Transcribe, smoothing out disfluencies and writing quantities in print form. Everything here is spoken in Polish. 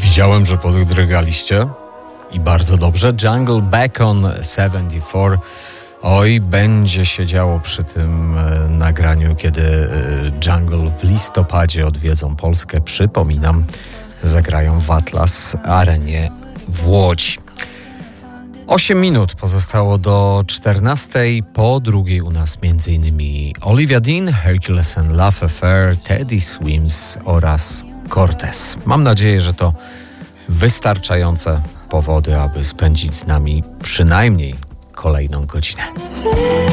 Widziałem, że podrygaliście i bardzo dobrze. Jungle Back on 74. Oj, będzie się działo przy tym nagraniu, kiedy Jungle w listopadzie odwiedzą Polskę. Przypominam, zagrają w Atlas Arenie w Łodzi. 8 minut pozostało do 14. Po drugiej u nas m.in. Olivia Dean, Hercules and Love Affair, Teddy Swims oraz Cortez. Mam nadzieję, że to wystarczające powody, aby spędzić z nami przynajmniej kolejną godzinę.